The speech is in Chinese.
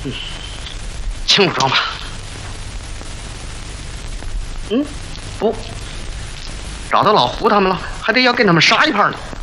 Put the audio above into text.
轻武装吧。不，找到老胡他们了，还得要跟他们杀一盘呢。